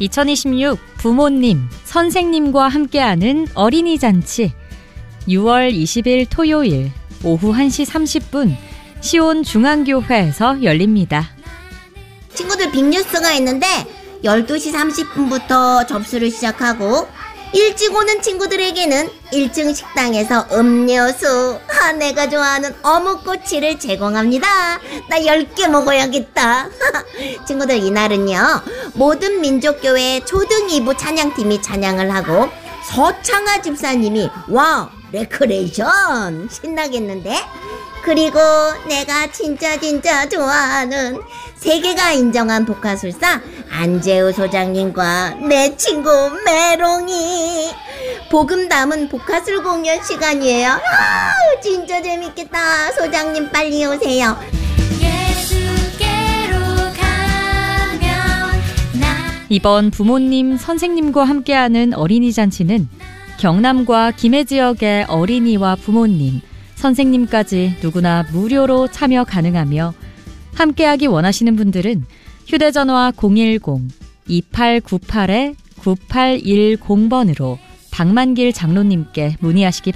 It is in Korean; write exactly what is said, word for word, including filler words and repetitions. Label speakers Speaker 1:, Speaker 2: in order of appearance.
Speaker 1: 이천이십육 부모님, 선생님과 함께하는 어린이 잔치. 유월 이십일 토요일 오후 한 시 삼십 분 시온 중앙교회에서 열립니다.
Speaker 2: 친구들 빅뉴스가 있는데 열두 시 삼십 분부터 접수를 시작하고 일찍 오는 친구들에게는 일 층 식당에서 음료수, 아, 내가 좋아하는 어묵꼬치를 제공합니다. 나 열 개 먹어야겠다. 친구들, 이날은요 모든 민족교회 초등 이 부 찬양팀이 찬양을 하고 서창아 집사님이 와 레크레이션 신나겠는데? 그리고 내가 진짜 진짜 좋아하는 세계가 인정한 복화술사 안재우 소장님과 내 친구 메롱이 복음 담은 복화술 공연 시간이에요. 아, 진짜 재밌겠다. 소장님 빨리 오세요.
Speaker 1: 이번 부모님, 선생님과 함께하는 어린이 잔치는 경남과 김해 지역의 어린이와 부모님, 선생님까지 누구나 무료로 참여 가능하며 함께하기 원하시는 분들은 휴대전화 공일공 이팔구팔 구팔일공 번으로 박만길 장로님께 문의하시기 바랍니다.